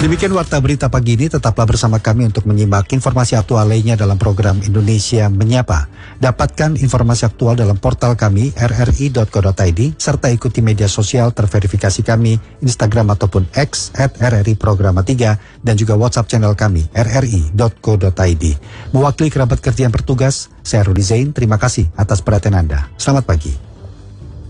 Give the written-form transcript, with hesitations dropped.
Demikian Warta Berita pagi ini, tetaplah bersama kami untuk menyimak informasi aktual lainnya dalam program Indonesia Menyapa. Dapatkan informasi aktual dalam portal kami rri.co.id serta ikuti media sosial terverifikasi kami Instagram ataupun X @RRI_Programa 3 dan juga WhatsApp channel kami rri.co.id. Mewakili kerabat kerja yang bertugas, saya Rudi Zain, terima kasih atas perhatian Anda. Selamat pagi.